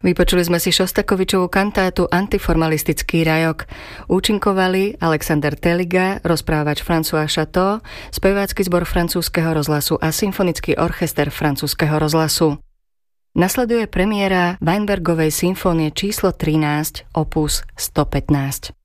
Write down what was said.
Vypočuli sme si Šostakovičovú kantátu Antiformalistický rajok. Účinkovali Alexander Teliga, rozprávač François Chateau, spevácky zbor francúzskeho rozhlasu a symfonický orchester francúzskeho rozhlasu. Nasleduje premiéra Weinbergovej symfónie číslo 13, opus 115.